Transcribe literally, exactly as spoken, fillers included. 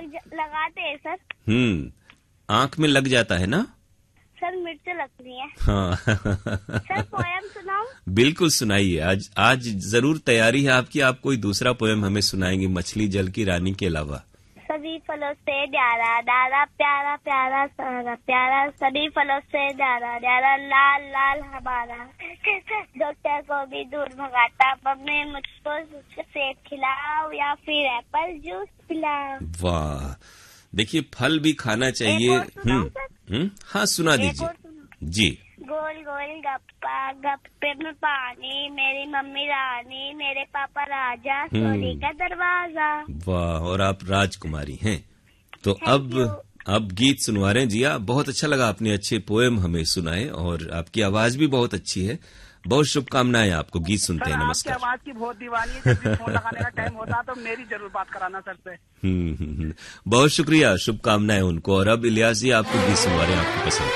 लग लगाते हैं सर। हम्म, आंख में लग जाता है ना सर? मिर्च लगती है। हाँ। सर पोयम सुनाऊं? बिल्कुल सुनाइए। आज आज जरूर तैयारी है आपकी, आप कोई दूसरा पोयम हमें सुनाएंगे मछली जल की रानी के अलावा। सभी फलों से न्यारा न्यारा प्यारा प्यारा सारा प्यारा, सभी फलों से न्यारा न्यारा लाल लाल हमारा, डॉक्टर को भी दूर भगाता, मम्मी मुझको सेब खिलाओ या फिर एप्पल जूस पिलाओ। वाह, देखिए फल भी खाना चाहिए। हम्म हम्म हाँ सुना दीजिए जी। गोल गोल गप्पा गप्पे में पानी, मेरी मम्मी रानी मेरे पापा राजा, सोने का दरवाजा। वाह, और आप राजकुमारी हैं। तो अब अब गीत सुनवा रहे हैं जी। आप बहुत अच्छा लगा, आपने अच्छे पोएम हमें सुनाए और आपकी आवाज भी बहुत अच्छी है। बहुत शुभकामनाएं आपको। गीत सुनते हैं। नमस्कार। आपकी आवाज की बहुत दीवानी है, जब भी फोन लगाने का टाइम होता तो मेरी जरूर बात कराना सर से। हम्म बहुत शुक्रिया, शुभकामनाएं उनको। और अब इलियास जी आपको गीत सुनवा रहे हैं आपकी पसंद।